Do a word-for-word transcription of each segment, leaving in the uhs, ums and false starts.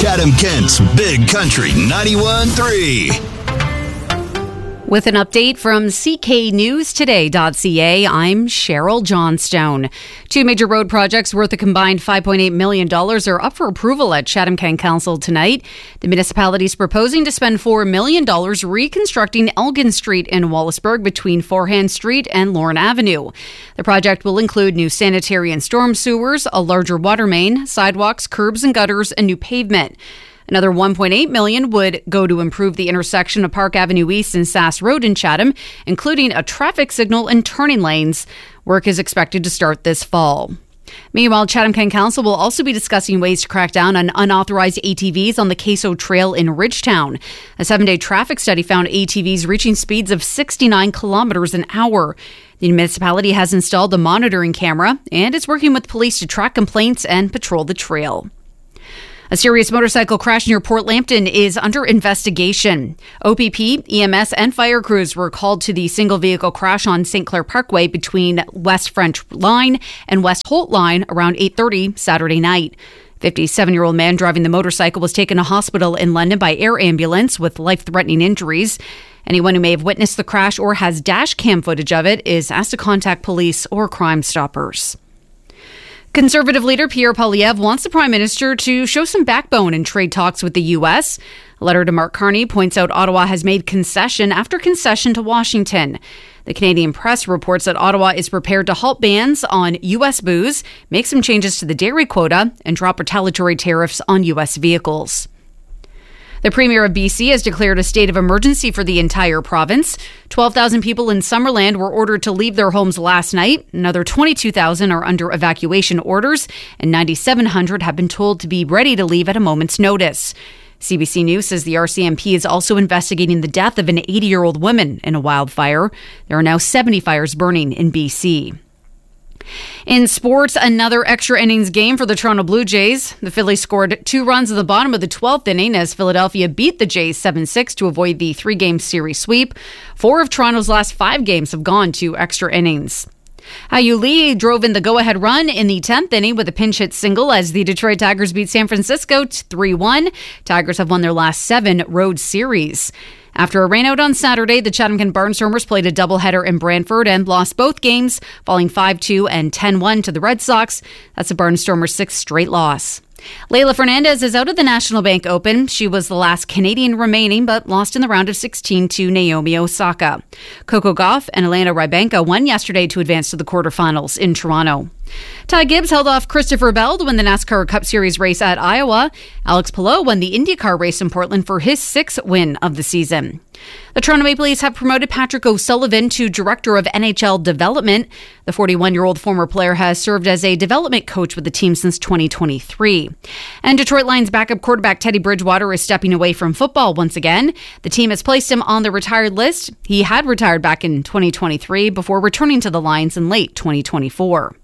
Chatham-Kent's Big Country ninety-one point three. With an update from C K News Today dot C A, I'm Cheryl Johnstone. Two major road projects worth a combined five point eight million dollars are up for approval at Chatham-Kent Council tonight. The municipality is proposing to spend four million dollars reconstructing Elgin Street in Wallaceburg between Forehand Street and Lorne Avenue. The project will include new sanitary and storm sewers, a larger water main, sidewalks, curbs and gutters, and new pavement. Another one point eight million dollars would go to improve the intersection of Park Avenue East and Sass Road in Chatham, including a traffic signal and turning lanes. Work is expected to start this fall. Meanwhile, Chatham-Kent Council will also be discussing ways to crack down on unauthorized A T Vs on the Queso Trail in Ridgetown. A seven-day traffic study found A T Vs reaching speeds of sixty-nine kilometers an hour. The municipality has installed a monitoring camera and is working with police to track complaints and patrol the trail. A serious motorcycle crash near Port Lambton is under investigation. O P P, E M S, and fire crews were called to the single vehicle crash on Saint Clair Parkway between West French Line and West Holt Line around eight thirty Saturday night. fifty-seven-year-old man driving the motorcycle was taken to hospital in London by air ambulance with life-threatening injuries. Anyone who may have witnessed the crash or has dash cam footage of it is asked to contact police or Crime Stoppers. Conservative leader Pierre Poilievre wants the Prime Minister to show some backbone in trade talks with the U S. A letter to Mark Carney points out Ottawa has made concession after concession to Washington. The Canadian Press reports that Ottawa is prepared to halt bans on U S booze, make some changes to the dairy quota, and drop retaliatory tariffs on U S vehicles. The Premier of B C has declared a state of emergency for the entire province. twelve thousand people in Summerland were ordered to leave their homes last night. Another twenty-two thousand are under evacuation orders, and nine thousand seven hundred have been told to be ready to leave at a moment's notice. C B C News says the R C M P is also investigating the death of an eighty-year-old woman in a wildfire. There are now seventy fires burning in B C. In sports, another extra innings game for the Toronto Blue Jays. The Phillies scored two runs at the bottom of the twelfth inning as Philadelphia beat the Jays seven six to avoid the three-game series sweep. Four of Toronto's last five games have gone to extra innings. Hao-Yu Lee drove in the go-ahead run in the tenth inning with a pinch hit single as the Detroit Tigers beat San Francisco three one. Tigers have won their last seven road series. After a rainout on Saturday, the Chatham-Kent Barnstormers played a doubleheader in Brantford and lost both games, falling five two and ten one to the Red Sox. That's the Barnstormers' sixth straight loss. Leylah Fernandez is out of the National Bank Open. She was the last Canadian remaining, but lost in the round of sixteen to Naomi Osaka. Coco Gauff and Elena Rybanka won yesterday to advance to the quarterfinals in Toronto. Ty Gibbs held off Christopher Bell to win the NASCAR Cup Series race at Iowa. Alex Palou won the IndyCar race in Portland for his sixth win of the season. The Toronto Maple Leafs have promoted Patrick O'Sullivan to Director of N H L Development. The forty-one-year-old former player has served as a development coach with the team since twenty twenty-three. And Detroit Lions backup quarterback Teddy Bridgewater is stepping away from football once again. The team has placed him on the retired list. He had retired back in twenty twenty-three before returning to the Lions in late twenty twenty-four.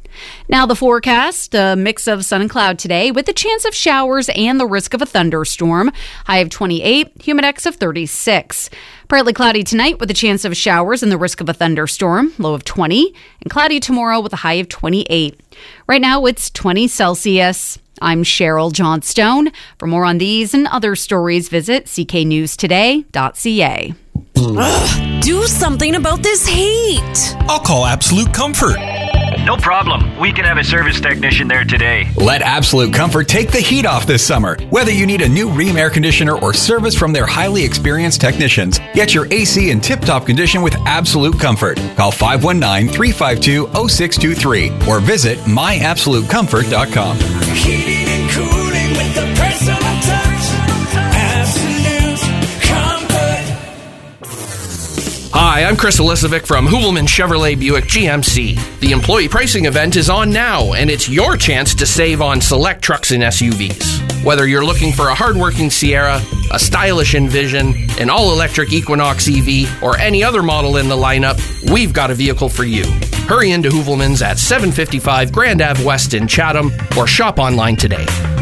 Now the forecast, a mix of sun and cloud today with the chance of showers and the risk of a thunderstorm. High of twenty-eight, humidex of thirty-six. Partly cloudy tonight with a chance of showers and the risk of a thunderstorm. Low of twenty. And cloudy tomorrow with a high of twenty-eight. Right now it's twenty Celsius. I'm Cheryl Johnstone. For more on these and other stories, visit C K News Today dot C A. Ugh, do something about this heat. I'll call Absolute Comfort. No problem. We can have a service technician there today. Let Absolute Comfort take the heat off this summer. Whether you need a new Rheem air conditioner or service from their highly experienced technicians, get your A C in tip-top condition with Absolute Comfort. Call five one nine, three five two, zero six two three or visit my absolute comfort dot com. Heating and cooling with the personal touch. Absolute Comfort. Hi, I'm Chris Elisovic from Hoovelman Chevrolet Buick G M C. The employee pricing event is on now, and it's your chance to save on select trucks and S U Vs. Whether you're looking for a hardworking Sierra, a stylish Envision, an all-electric Equinox E V, or any other model in the lineup, we've got a vehicle for you. Hurry into Hoovelman's at seven fifty-five Grand Ave West in Chatham, or shop online today.